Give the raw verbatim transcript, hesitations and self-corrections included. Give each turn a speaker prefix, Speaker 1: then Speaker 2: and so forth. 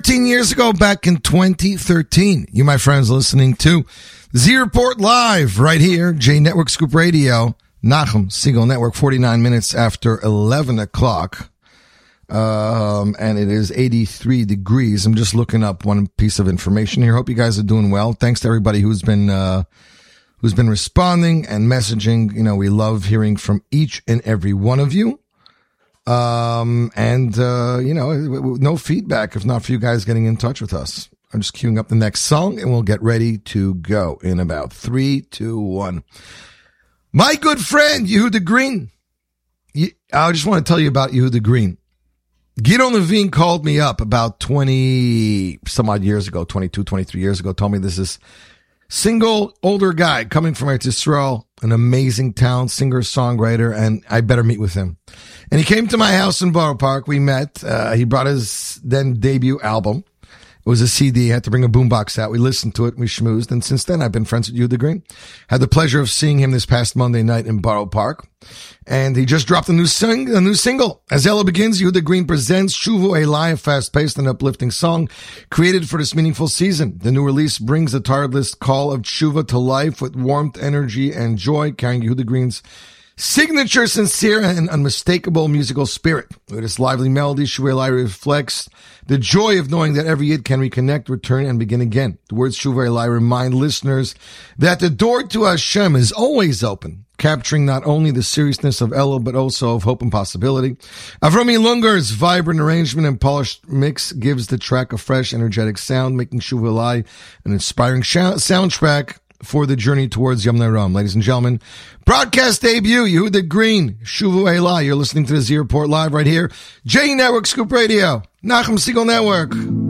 Speaker 1: thirteen years ago, back in twenty thirteen. You, my friends, listening to Z Report Live right here, J Network Scoop Radio, Nachum Segal Network, forty-nine minutes after eleven o'clock. Um, and it is eighty-three degrees. I'm just looking up one piece of information here. Hope you guys are doing well. Thanks to everybody who's been, uh, who's been responding and messaging. You know, we love hearing from each and every one of you. Um, and, uh, you know, no feedback if not for you guys getting in touch with us. I'm just queuing up the next song and we'll get ready to go in about three, two, one. My good friend, Yehuda Green. I just want to tell you about Yehuda Green. Gidon Levine called me up about twenty some odd years ago, twenty-two, twenty-three years ago, told me this is single older guy coming from Eretz Yisrael, an amazing talent, singer, songwriter, and I better meet with him. And he came to my house in Borough Park. We met. Uh, he brought his then debut album. It was a C D. He had to bring a boombox out. We listened to it. We schmoozed. And since then, I've been friends with Yehuda Green. Had the pleasure of seeing him this past Monday night in Borough Park. And he just dropped a new sing, a new single. As Ella begins, Yehuda Green presents Shuvu Elai, a fast-paced and uplifting song created for this meaningful season. The new release brings the tireless call of Shuva to life with warmth, energy, and joy, carrying Yehuda Green's signature, sincere, and unmistakable musical spirit. With its lively melody, Shuvu Elai reflects the joy of knowing that every Yid can reconnect, return, and begin again. The words Shuvu Elai remind listeners that the door to Hashem is always open, capturing not only the seriousness of Elul, but also of hope and possibility. Avromi Lunger's vibrant arrangement and polished mix gives the track a fresh, energetic sound, making Shuvu Elai an inspiring sh- soundtrack for the journey towards Yom Nairam. Ladies and gentlemen, broadcast debut, Yehuda Green, Shuvu Elai. You're listening to the Z Report Live right here, J Network Scoop Radio, Nachum Segal Network.